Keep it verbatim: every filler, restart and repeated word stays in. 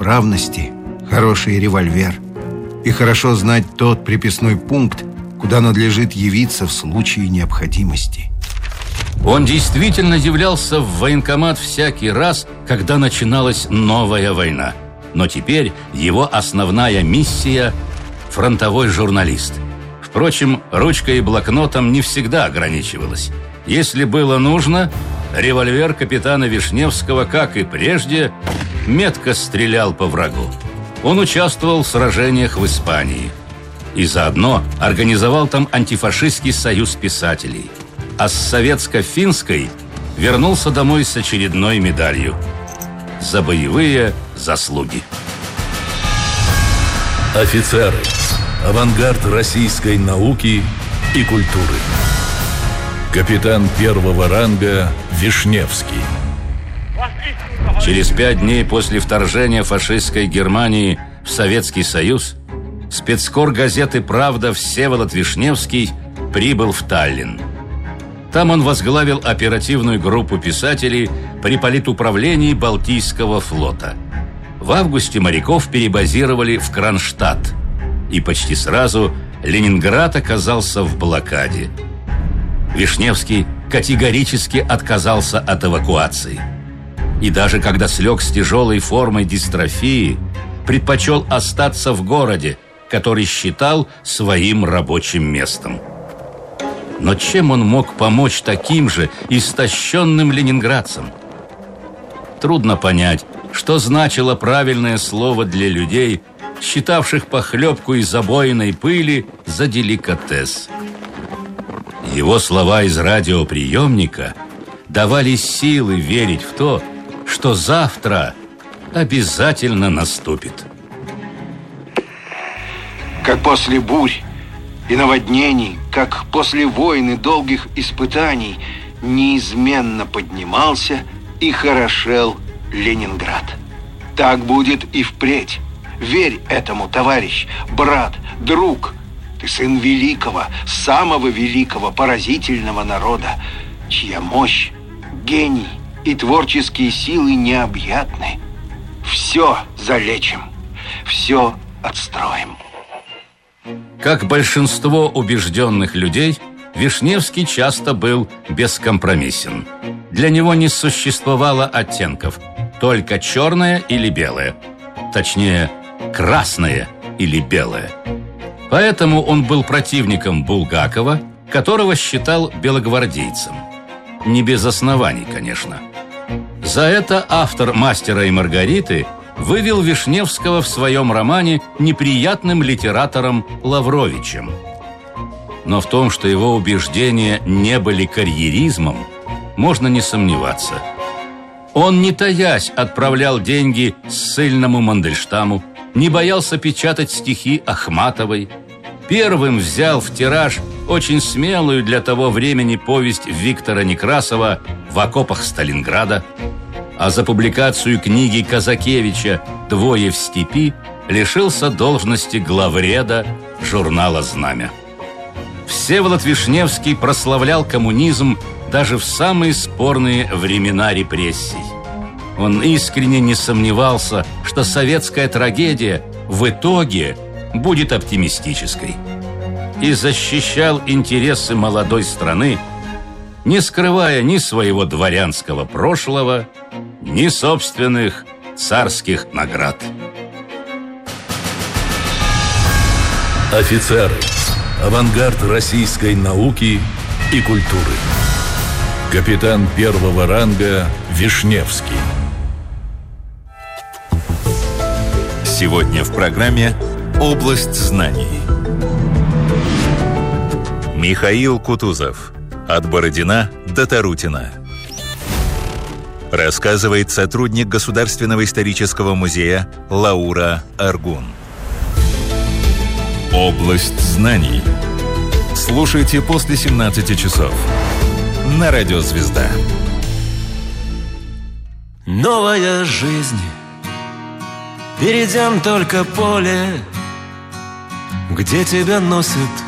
исправности хороший револьвер и хорошо знать тот приписной пункт, куда надлежит явиться в случае необходимости. Он действительно являлся в военкомат всякий раз, когда начиналась новая война. Но теперь его основная миссия – фронтовой журналист. Впрочем, ручкой и блокнотом не всегда ограничивалась. Если было нужно, револьвер капитана Вишневского, как и прежде, метко стрелял по врагу. Он участвовал в сражениях в Испании и заодно организовал там антифашистский союз писателей. А с советско-финской вернулся домой с очередной медалью за боевые заслуги. Офицеры. Авангард российской науки и культуры. Капитан первого ранга Вишневский. Через пять дней после вторжения фашистской Германии в Советский Союз спецкор газеты «Правда» Всеволод Вишневский прибыл в Таллин. Там он возглавил оперативную группу писателей при политуправлении Балтийского флота. В августе моряков перебазировали в Кронштадт, и почти сразу Ленинград оказался в блокаде. Вишневский категорически отказался от эвакуации. И даже когда слег с тяжелой формой дистрофии, предпочел остаться в городе, который считал своим рабочим местом. Но чем он мог помочь таким же истощенным ленинградцам? Трудно понять, что значило правильное слово для людей, считавших похлебку из забойной пыли за деликатес. Его слова из радиоприемника давали силы верить в то, что завтра обязательно наступит. Как после бурь и наводнений, как после войн и долгих испытаний, неизменно поднимался и хорошел Ленинград. Так будет и впредь. Верь этому, товарищ, брат, друг. Ты сын великого, самого великого, поразительного народа, чья мощь, гений и творческие силы необъятны. Все залечим, все отстроим. Как большинство убежденных людей, Вишневский часто был бескомпромиссен. Для него не существовало оттенков, только черное или белое. Точнее, красное или белое. Поэтому он был противником Булгакова, которого считал белогвардейцем. Не без оснований, конечно. За это автор «Мастера и Маргариты» вывел Вишневского в своем романе неприятным литератором Лавровичем. Но в том, что его убеждения не были карьеризмом, можно не сомневаться. Он, не таясь, отправлял деньги ссыльному Мандельштаму, не боялся печатать стихи Ахматовой, первым взял в тираж очень смелую для того времени повесть Виктора Некрасова «В окопах Сталинграда», а за публикацию книги Казакевича «Двое в степи» лишился должности главреда журнала «Знамя». Всеволод Вишневский прославлял коммунизм даже в самые спорные времена репрессий. Он искренне не сомневался, что советская трагедия в итоге будет оптимистической, и защищал интересы молодой страны, не скрывая ни своего дворянского прошлого, ни собственных царских наград. Офицеры. Авангард российской науки и культуры. Капитан первого ранга Вишневский. Сегодня в программе «Область знаний». Михаил Кутузов. От Бородина до Тарутина. Рассказывает сотрудник Государственного исторического музея Лаура Аргун. «Область знаний». Слушайте после семнадцати часов на Радио Звезда. Новая жизнь. Перейдем только поле, где тебя носит